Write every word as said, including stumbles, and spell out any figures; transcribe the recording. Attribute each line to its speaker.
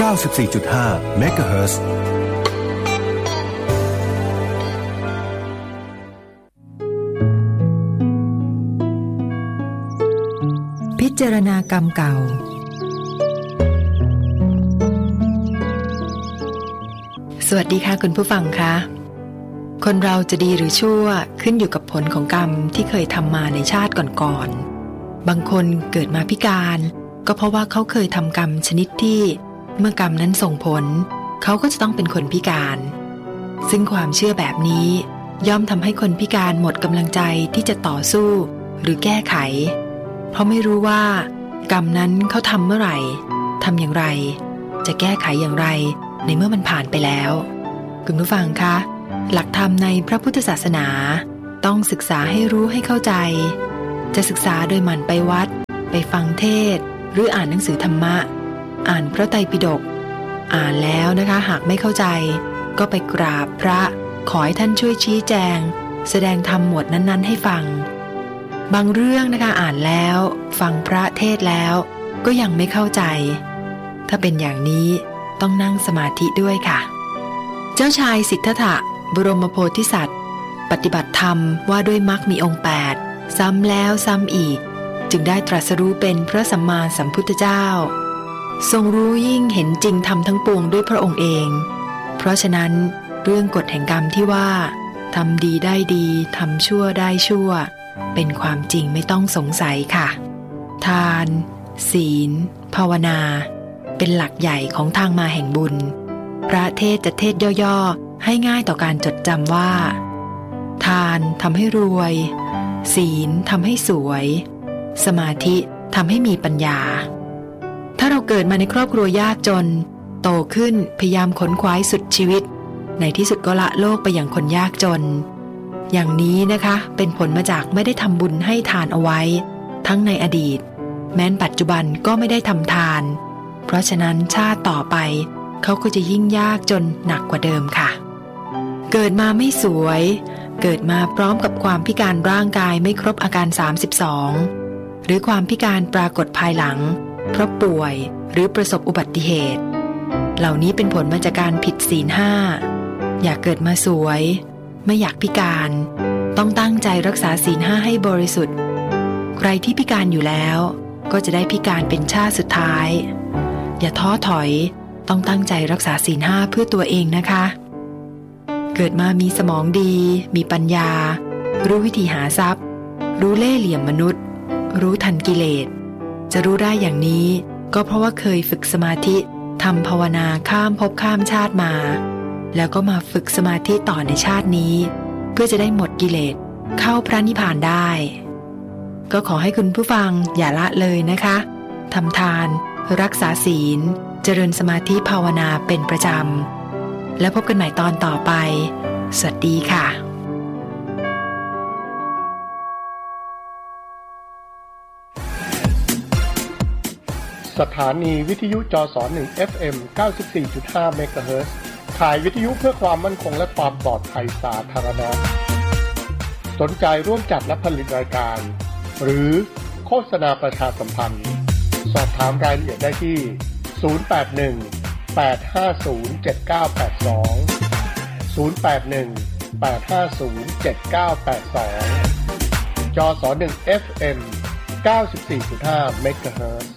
Speaker 1: ก้าสิบสี่จุดห้า เมกะเฮิรตซ์
Speaker 2: พิจารณากรรมเก่าสวัสดีค่ะคุณผู้ฟังคะคนเราจะดีหรือชั่วขึ้นอยู่กับผลของกรรมที่เคยทำมาในชาติก่อนๆบางคนเกิดมาพิการก็เพราะว่าเขาเคยทำกรรมชนิดที่เมื่อกรรมนั้นส่งผลเขาก็จะต้องเป็นคนพิการซึ่งความเชื่อแบบนี้ย่อมทำให้คนพิการหมดกำลังใจที่จะต่อสู้หรือแก้ไขเพราะไม่รู้ว่ากรรมนั้นเขาทำเมื่อไหร่ทำอย่างไรจะแก้ไขอย่างไรในเมื่อมันผ่านไปแล้วคุณผู้ฟังคะหลักธรรมในพระพุทธศาสนาต้องศึกษาให้รู้ให้เข้าใจจะศึกษาโดยหมั่นไปวัดไปฟังเทศน์หรืออ่านหนังสือธรรมะอ่านพระไตรปิฎกอ่านแล้วนะคะหากไม่เข้าใจก็ไปกราบพระขอให้ท่านช่วยชี้แจงแสดงธรรมหมวดนั้นๆให้ฟังบางเรื่องนะคะอ่านแล้วฟังพระเทศแล้วก็ยังไม่เข้าใจถ้าเป็นอย่างนี้ต้องนั่งสมาธิด้วยค่ะเจ้าชายสิทธัตถะบรมโพธิสัตว์ปฏิบัติธรรมว่าด้วยมรรคมีองค์แปดซ้ำแล้วซ้ำอีกจึงได้ตรัสรู้เป็นพระสัมมาสัมพุทธเจ้าทรงรู้ยิ่งเห็นจริงธรรมทั้งปวงด้วยพระองค์เองเพราะฉะนั้นเรื่องกฎแห่งกรรมที่ว่าทำดีได้ดีทำชั่วได้ชั่วเป็นความจริงไม่ต้องสงสัยค่ะทานศีลภาวนาเป็นหลักใหญ่ของทางมาแห่งบุญพระเทศจะเทศย่อๆให้ง่ายต่อการจดจำว่าทานทำให้รวยศีลทำให้สวยสมาธิทำให้มีปัญญาถ้าเราเกิดมาในครอบครัวยากจนโตขึ้นพยายามขนขวายสุดชีวิตในที่สุดก็ละโลกไปอย่างคนยากจนอย่างนี้นะคะเป็นผลมาจากไม่ได้ทำบุญให้ทานเอาไว้ทั้งในอดีตแม้นปัจจุบันก็ไม่ได้ทำทานเพราะฉะนั้นชาติต่อไปเขาก็จะยิ่งยากจนหนักกว่าเดิมค่ะเกิดมาไม่สวยเกิดมาพร้อมกับความพิการร่างกายไม่ครบอาการสามสิบสองหรือความพิการปรากฏภายหลังเพราะป่วยหรือประสบอุบัติเหตุเหล่านี้เป็นผลมาจากการผิดศีลห้าอยากเกิดมาสวยไม่อยากพิการต้องตั้งใจรักษาศีลห้าให้บริสุทธิ์ใครที่พิการอยู่แล้วก็จะได้พิการเป็นชาติสุดท้ายอย่าท้อถอยต้องตั้งใจรักษาศีลห้าเพื่อตัวเองนะคะเกิดมามีสมองดีมีปัญญารู้วิธีหาทรัพย์รู้เล่ห์เหลี่ยมมนุษย์รู้ทันกิเลสจะรู้ได้อย่างนี้ก็เพราะว่าเคยฝึกสมาธิทำภาวนาข้ามภพข้ามชาติมาแล้วก็มาฝึกสมาธิต่อในชาตินี้เพื่อจะได้หมดกิเลสเข้าพระนิพพานได้ก็ขอให้คุณผู้ฟังอย่าละเลยนะคะทำทานรักษาศีลเจริญสมาธิภาวนาเป็นประจำแล้วพบกันใหม่ตอนต่อไปสวัสดีค่ะ
Speaker 3: สถานีวิทยุจสหนึ่ง เอฟ เอ็ม เก้าสิบสี่จุดห้า เมกะเฮิรตซ์ถ่ายวิทยุเพื่อความมั่นคงและความปลอดภัยสาธารณะสนใจร่วมจัดและผลิตรายการหรือโฆษณาประชาสัมพันธ์สอบถามรายละเอียดได้ที่ศูนย์ แปด หนึ่ง แปด ห้า ศูนย์ เจ็ด เก้า แปด สอง ศูนย์ แปด หนึ่ง แปด ห้า ศูนย์ เจ็ด เก้า แปด สองจสหนึ่ง เอฟ เอ็ม เก้าสิบสี่จุดห้า เมกะเฮิรตซ์